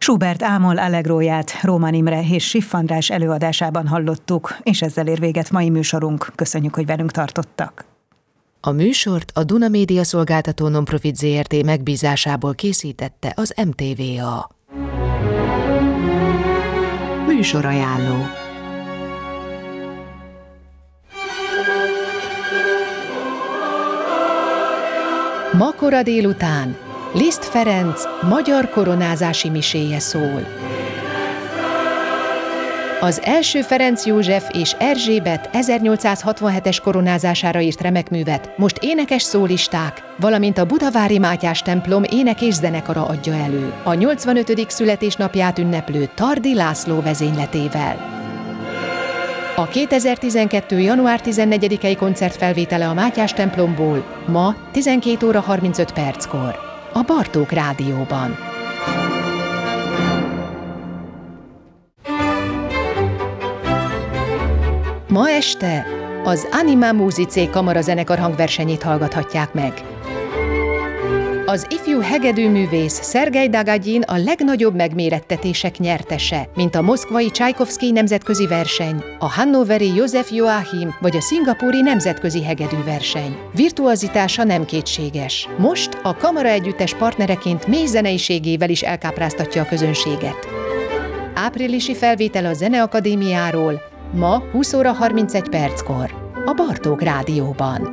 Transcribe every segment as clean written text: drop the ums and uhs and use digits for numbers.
Schubert Ámol allegróját Róman Imre és Siff András előadásában hallottuk, és ezzel ér véget mai műsorunk. Köszönjük, hogy velünk tartottak. A műsort a Duna Média Szolgáltató Nonprofit Zrt. Megbízásából készítette az MTVA. Műsorajánló. Ma kora délután Liszt Ferenc magyar koronázási miséje szól. Az első Ferenc József és Erzsébet 1867-es koronázására írt remekművet most énekes szólisták, valamint a Budavári Mátyás templom ének- és zenekara adja elő, a 85. születésnapját ünneplő Tardy László vezényletével. A 2012. január 14-i koncertfelvétele a Mátyás templomból ma 12 óra 35 perckor a Bartók Rádióban. Ma este az Anima Musicae kamarazenekar hangversenyét hallgathatják meg. Az ifjú hegedűművész Szergej Dagadyin a legnagyobb megmérettetések nyertese, mint a moszkvai Csajkovszkij nemzetközi verseny, a hannoveri József Joachim vagy a szingapúri nemzetközi hegedűverseny. Virtuozitása nem kétséges. Most a kamara együttes partnereként mély zeneiségével is elkápráztatja a közönséget. Áprilisi felvétel a Zeneakadémiáról ma 20 óra 31 perckor a Bartók Rádióban.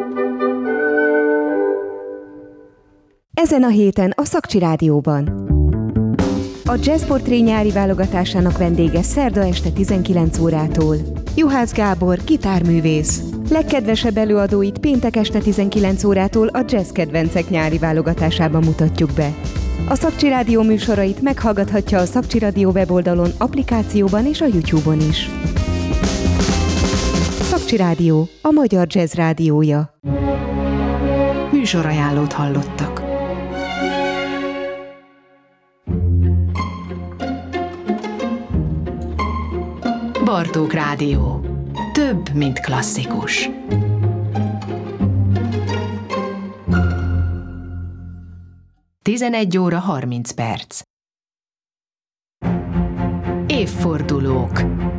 Ezen a héten a Szakcsi Rádióban. A Jazzportré nyári válogatásának vendége szerda este 19 órától. Juhász Gábor, gitárművész. Legkedvesebb előadóit péntek este 19 órától a Jazz Kedvencek nyári válogatásában mutatjuk be. A Szakcsi Rádió műsorait meghallgathatja a Szakcsi Rádió weboldalon, applikációban és a YouTube-on is. Szakcsi Rádió, a magyar jazz rádiója. Műsorajánlót hallottak. Bartók Rádió. Több, mint klasszikus. Tizenegy óra 30 perc. Évfordulók.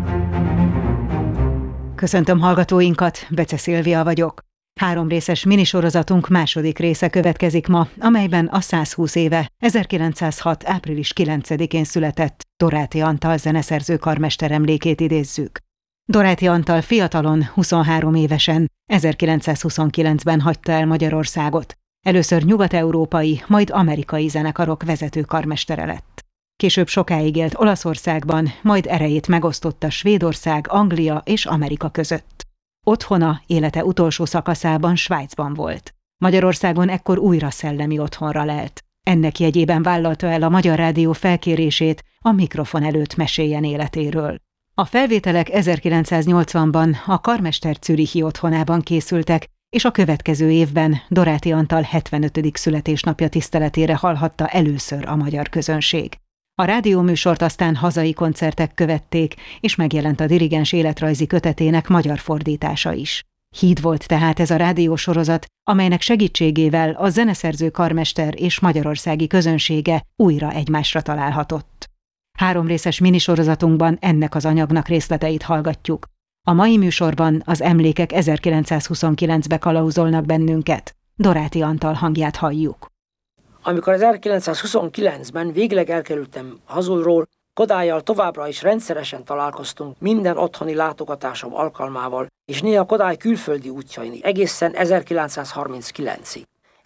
Köszöntöm hallgatóinkat, Bece Szilvia vagyok. 3 részes minisorozatunk második része következik ma, amelyben a 120 éve, 1906. április 9-én született Doráti Antal zeneszerző karmester emlékét idézzük. Doráti Antal fiatalon, 23 évesen, 1929-ben hagyta el Magyarországot. Először nyugat-európai, majd amerikai zenekarok vezető karmestere lett. Később sokáig élt Olaszországban, majd erejét megosztotta Svédország, Anglia és Amerika között. Otthona élete utolsó szakaszában Svájcban volt. Magyarországon ekkor újra szellemi otthonra lelt. Ennek jegyében vállalta el a Magyar Rádió felkérését, a mikrofon előtt meséljen életéről. A felvételek 1980-ban a karmester zürichi otthonában készültek, és a következő évben Doráti Antal 75. születésnapja tiszteletére hallhatta először a magyar közönség. A rádióműsort aztán hazai koncertek követték, és megjelent a dirigens életrajzi kötetének magyar fordítása is. Híd volt tehát ez a rádiósorozat, amelynek segítségével a zeneszerző karmester és magyarországi közönsége újra egymásra találhatott. 3 részes minisorozatunkban ennek az anyagnak részleteit hallgatjuk. A mai műsorban az emlékek 1929-be kalauzolnak bennünket. Doráti Antal hangját halljuk. Amikor 1929-ben végleg elkerültem hazulról, Kodállyal továbbra is rendszeresen találkoztunk minden otthoni látogatásom alkalmával, és néha Kodály külföldi útjain, egészen 1939-ig.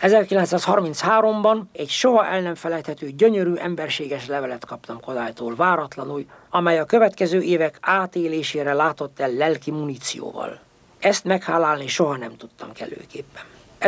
1933-ban egy soha el nem felejthető, gyönyörű, emberséges levelet kaptam Kodálytól váratlanul, amely a következő évek átélésére látott el lelki munícióval. Ezt meghálálni soha nem tudtam kellőképpen.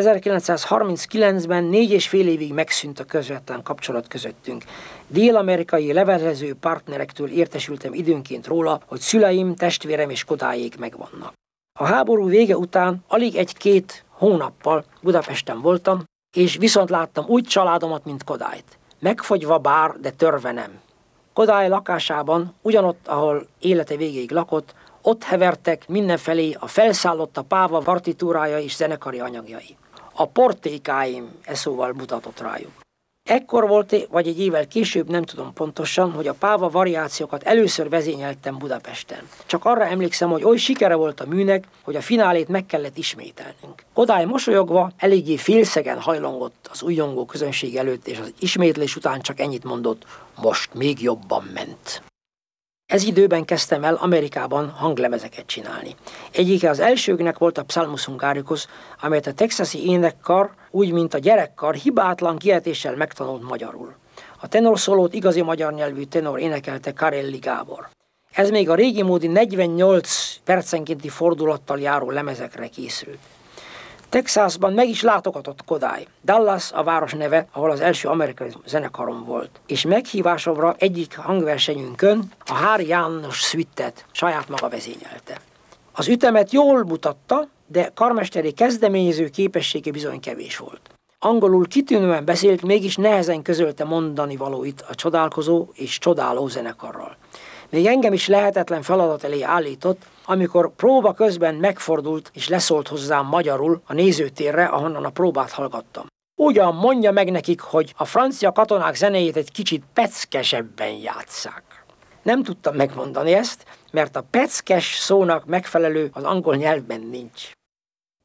1939-ben 4,5 évig megszűnt a közvetlen kapcsolat közöttünk. Dél-amerikai levelező partnerektől értesültem időnként róla, hogy szüleim, testvérem és Kodályék megvannak. A háború vége után alig 1-2 hónappal Budapesten voltam, és viszont láttam úgy családomat, mint Kodályt. Megfogyva bár, de törve nem. Kodály lakásában, ugyanott, ahol élete végéig lakott, ott hevertek mindenfelé a felszállott a páva partitúrája és zenekari anyagjai. A portékáim szóval mutatott rájuk. Ekkor volt, vagy egy évvel később, nem tudom pontosan, hogy a Páva variációkat először vezényeltem Budapesten. Csak arra emlékszem, hogy oly sikere volt a műnek, hogy a finálét meg kellett ismételnünk. Kodály mosolyogva eléggé félszegen hajlongott az újongó közönség előtt, és az ismétlés után csak ennyit mondott: most még jobban ment. Ez időben kezdtem el Amerikában hanglemezeket csinálni. Egyike az elsőknek volt a Psalmus Hungaricus, amelyet a texasi énekkar, úgy mint a gyerekkar, hibátlan kiejtéssel megtanult magyarul. A tenorszólót igazi magyar nyelvű tenor énekelte Karelli Gábor. Ez még a régi módi 48 percenkénti fordulattal járó lemezekre készült. Texasban meg is látogatott Kodály. Dallas a város neve, ahol az első amerikai zenekarom volt. És meghívásomra egyik hangversenyünkön a Hári János szüittet saját maga vezényelte. Az ütemet jól mutatta, de karmesteri kezdeményező képessége bizony kevés volt. Angolul kitűnően beszélt, mégis nehezen közölte mondani valóit a csodálkozó és csodáló zenekarral. Még engem is lehetetlen feladat elé állított, amikor próba közben megfordult és leszólt hozzám magyarul a nézőtérre, ahonnan a próbát hallgattam. Ugyan mondja meg nekik, hogy a francia katonák zenéjét egy kicsit peckesebben játsszák. Nem tudtam megmondani ezt, mert a peckes szónak megfelelő az angol nyelvben nincs.